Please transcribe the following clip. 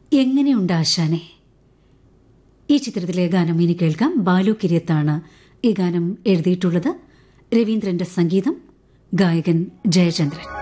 എങ്ങനെയുണ്ട് ആശാനെ? ഈ ചിത്രത്തിലെ ഗാനം ഇനി കേൾക്കാം. ബാലു കിരിയത്താണ് ഈ ഗാനം എഴുതിയിട്ടുള്ളത്. രവീന്ദ്രന്റെ സംഗീതം, ഗായകൻ ജയചന്ദ്രൻ.